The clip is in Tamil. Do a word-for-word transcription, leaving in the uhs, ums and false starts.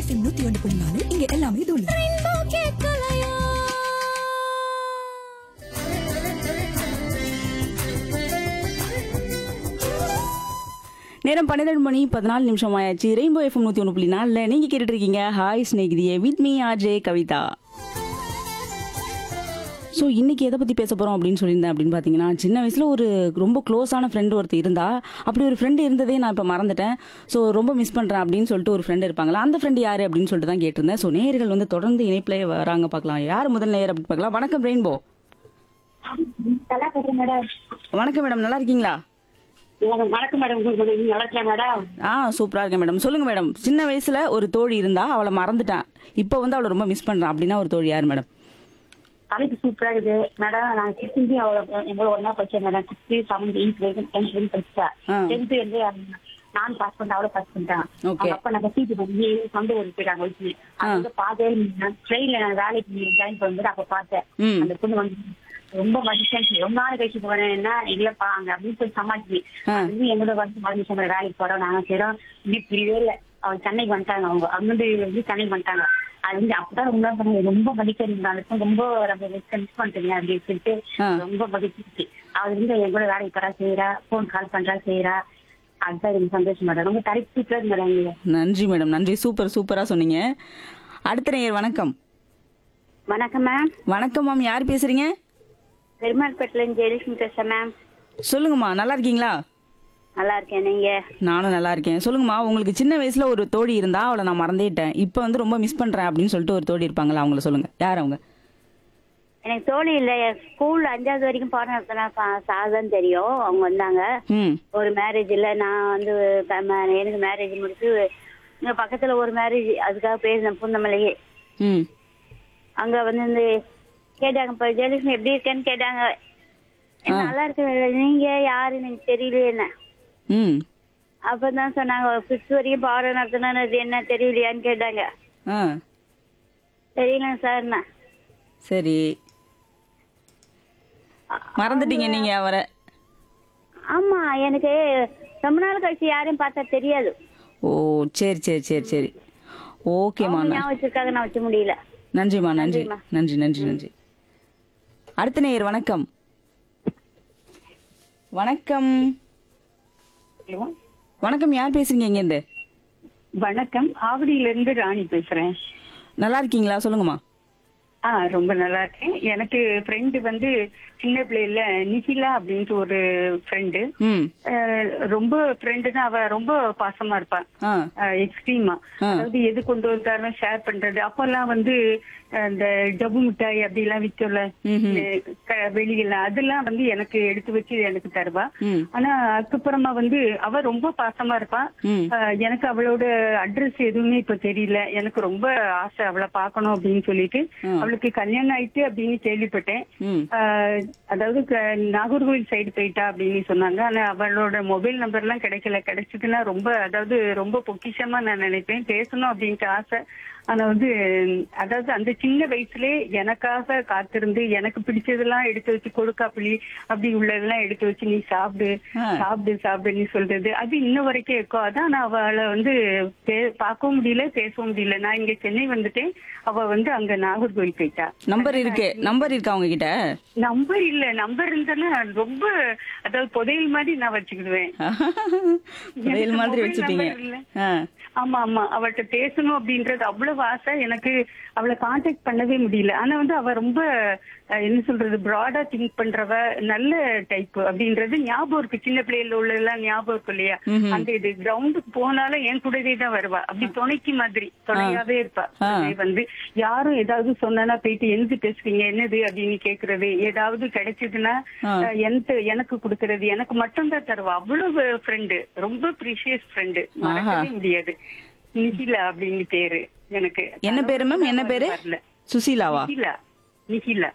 எஃப்எம் நூத்தி ஒன்று புள்ளி நாலு இங்க எல்லாமே தூளு. நேரம் பன்னிரெண்டு மணி பதினாலு நிமிஷம் ஆயாச்சு. ரெயின்போ எஃப்எம் நூத்தி ஒன்று புள்ளி நாலுல நீங்க கேட்டுட்டு இருக்கீங்க hi ஸ்நேகிதியே with me RJ Kavitha. So இன்னைக்கு எதை பற்றி பேச போகிறோம் அப்படின்னு சொல்லியிருந்தேன் அப்படின்னு பார்த்தீங்கன்னா, சின்ன வயசில் ஒரு ரொம்ப க்ளோஸான ஃப்ரெண்டு ஒருத்தர் இருந்தா, அப்படி ஒரு ஃப்ரெண்டு இருந்ததே நான் இப்போ மறந்துட்டேன். ஸோ ரொம்ப மிஸ் பண்ணுறேன் அப்படின்னு சொல்லிட்டு ஒரு ஃப்ரெண்டு இருப்பாங்களா, அந்த ஃப்ரெண்டு யார் அப்படின்னு சொல்லிட்டு தான் கேட்டிருந்தேன். ஸோ நேயர்கள் வந்து தொடர்ந்து இணைப்பிலே வராங்க, பார்க்கலாம் யார் முதல் நேயர் அப்படின்னு பார்க்கலாம். வணக்கம் ரெயின்போ. வணக்கம் மேடம், நல்லா இருக்கீங்களா? வணக்கம் மேடம், நல்லா இருக்கேன் மேடம். ஆ சூப்பராக இருக்கேன் மேடம். சொல்லுங்க மேடம், சின்ன வயசுல ஒரு தோழி இருந்தா அவளை மறந்துட்டேன், இப்போ வந்து அவளை ரொம்ப மிஸ் பண்றேன் அப்படின்னா ஒரு தோழி யார் மேடம்? தலைப்பு சூப்பரா இருக்குது மேடம். நான் சிக்ஸ்டி அவளை எங்களோட ஒன்னா படிச்சேன் மேடம். சிக்ஸ்டி செவன்த் எயிட் வரைக்கும் டென்த் வரைக்கும் படிச்சேன். டென்த் வந்து நான் பாஸ் பண்ணேன், அவளை பாஸ் பண்ணிட்டேன். அப்ப நாங்க சீட்டு பண்ணி சொந்த ஊருக்கு போயிட்டாங்க வச்சு. அது வந்து பார்த்தே ட்ரெயின்ல நான் வேலைக்கு ஜாயின் பண்ணும்போது அப்ப பார்த்தேன் அந்த பொண்ணு வந்து ரொம்ப மதிச்சேன். ரொம்ப நாள் கழிச்சு போறேன், என்ன இல்லப்பா அங்க அப்படின்னு சொல்லி சமாளிச்சு அது எங்களோட வந்து மதிச்சேன். வேலைக்கு போறோம், நாங்க செய்யறோம். இப்படி புரியவே இல்லை. அவங்க சென்னைக்கு வந்துட்டாங்க, அவங்க அங்கிருந்து வந்து சென்னைக்கு வந்துட்டாங்க. அது வந்து அப்பதான் ரொம்ப பண்ண ரொம்ப மதிக்கிறதுக்கும் ரொம்ப மிஸ் பண்ணிட்டீங்க அப்படின்னு சொல்லிட்டு ரொம்ப மதிச்சிருச்சு. அது வந்து எங்களோட வேலைக்கு போறா செய்யறா, போன் கால் பண்றா செய்யறா. அதுதான் எனக்கு சந்தோஷம் மேடம். ரொம்ப தரிசிட்டு மேடம். நன்றி மேடம், நன்றி. சூப்பர் சூப்பரா சொன்னீங்க. அடுத்த நேயர் வணக்கம். வணக்கம் மேம். வணக்கம் மேம், யார் பேசுறீங்க? பெருமாள்பேட்டில ஜெயலட்சுமி பேசுறேன் மேம். சொல்லுங்கம்மா, நல்லா இருக்கீங்களா? நல்லா இருக்கேன், நீங்க? நானும் நல்லா இருக்கேன். சொல்லுங்கம்மா, உங்களுக்கு சின்ன வயசுல ஒரு தோழி இருந்தா அவளை நான் மறந்துட்டேன், இப்போ வந்து ரொம்ப மிஸ் பண்றேன் அப்படின்னு சொல்லிட்டு ஒரு தோழி இருப்பாங்களா, அவங்கள சொல்லுங்க. யார் அவங்க? எனக்கு தோழி இல்ல. ஸ்கூல் அஞ்சாவது வரைக்கும் பாடம் நடத்தினா சாதான் தெரியும். அவங்க வந்தாங்க ஒரு மேரேஜ்ல. நான் வந்து எனக்கு மேரேஜ் முடிச்சு இங்க பக்கத்துல ஒரு மேரேஜ், அதுக்காக பேசினேன் பூந்தமல்லியே. அங்க வந்து இந்த கேட்டாங்க, இப்ப ஜெயலட்சுமி எப்படி இருக்கேன்னு கேட்டாங்க. நல்லா இருக்கு, நீங்க யாரு எனக்கு தெரியலையே என்ன. அப்பதான் சொன்னாங்க பிப்த் வரைக்கும் பாடம் நடத்தினது என்ன தெரியலையான்னு கேட்டாங்க. தெரியல சார். சரி, மறந்துட்டீங்க நீங்க அவரை? ஆமா, எனக்கு ரொம்ப நாள் கழிச்சு யாரையும் பார்த்தா தெரியாது. ஓ சரி சரி சரி சரி ஓகேம்மா. நான் வச்சிருக்காங்க, நான் வச்ச முடியல. நன்றிம்மா, நன்றி நன்றி நன்றி நன்றி. அடுத்த நேயர் வணக்கம். வணக்கம் வணக்கம், யார் பேசுறீங்க இங்க இருந்து? வணக்கம், ஆவடியில இருந்து ராணி பேசுறேன். நல்லா இருக்கீங்களா? சொல்லுங்கம்மா. ஆ ரொம்ப நல்லா இருக்கேன். எனக்கு ஃப்ரெண்டு வந்து சின்ன பிள்ளைல நிகிலா அப்படின்ட்டு ஒரு ஃப்ரெண்டு. ரொம்ப ஃப்ரெண்டுன்னா அவ ரொம்ப பாசமா இருப்பா, எக்ஸ்ட்ரீமா. அதாவது எது கொண்டு வந்தாலும் ஷேர் பண்றது. அப்பெல்லாம் வந்து இந்த டபு மிட்டாய் அப்படி எல்லாம் விற்கல வெளியில, அதெல்லாம் வந்து எனக்கு எடுத்து வச்சு எனக்கு தருவா. ஆனா அதுக்கப்புறமா வந்து அவ ரொம்ப பாசமா இருப்பா. எனக்கு அவளோட அட்ரஸ் எதுவுமே இப்ப தெரியல. எனக்கு ரொம்ப ஆசை அவளை பாக்கணும் அப்படின்னு சொல்லிட்டு. அவளுக்கு கல்யாணம் ஆயிட்டு அப்படின்னு கேள்விப்பட்டேன். அதாவது நாகர்கோவில் சைடு போயிட்டா அப்படின்னு சொன்னாங்க. ஆனா அவளோட மொபைல் நம்பர் எல்லாம் கிடைக்கல. கிடைச்சதுன்னா ரொம்ப, அதாவது ரொம்ப பொக்கிஷமா நான் நினைப்பேன், பேசணும் அப்படின்ட்டு ஆசை. ஆனா வந்து அதாவது அந்த சின்ன வயசுலே எனக்காக காத்திருந்து எனக்கு பிடிச்சதெல்லாம் எடுத்து வச்சு கொடுக்காப்புளி அப்படி உள்ளதெல்லாம் எடுத்து வச்சு நீ சாப்பிடு சாப்பிடு சாப்பிடுன்னு சொல்றது அது இன்ன வரைக்கும் இருக்கோ. அதான் நான் அவளை வந்து பார்க்கவும் முடியல, பேசவும் முடியல. நான் இங்க சென்னை வந்துட்டேன், அவ வந்து அங்க நாகர்கோவில் போயிட்டா. நம்பர் இருக்கு? நம்பர் இருக்கா அவங்க கிட்ட? நம்பர் இல்ல. நம்பர் இருந்தாலும் ரொம்ப, அதாவது புதையல் மாதிரி நான் வச்சுக்கிடுவேன். புதையல் மாதிரி வச்சுப்பீங்க? ஆமா ஆமா, அவள்கிட்ட பேசணும் அப்படின்றது அவ்வளவு ஆசை எனக்கு. அவளை கான்டாக்ட் பண்ணவே முடியல. ஆனா வந்து அவ ரொம்ப என்ன சொல்றது, ப்ராடா திங்க் பண்றவ, நல்ல டைப் அப்படின்றது ஞாபகம் இருக்கு. சின்ன பிள்ளைல உள்ளதெல்லாம் ஞாபகம் இருக்கு இல்லையா? அந்த இது கிரவுண்டுக்கு போனாலும் என் கூடவே தான் வருவா. அப்படி துணைக்கு மாதிரி துணையாவே இருப்பா. வந்து யாரும் ஏதாவது சொன்னா போயிட்டு எழுந்து பேசுவீங்க என்னது அப்படின்னு கேக்குறது, ஏதாவது கிடைச்சதுன்னா எனக்கு எனக்கு கொடுக்கறது, எனக்கு மட்டும்தான் தருவா. அவ்வளவு ஃப்ரெண்டு, ரொம்ப ப்ரீஷியஸ் ஃப்ரெண்டு, மறக்கவே முடியாது. நிகிலா அப்படின்னு பேரு. எனக்கு என்ன பேரு மேம்? என்ன பேரு? சுசீலாவா? நிகிலா. நிகிலா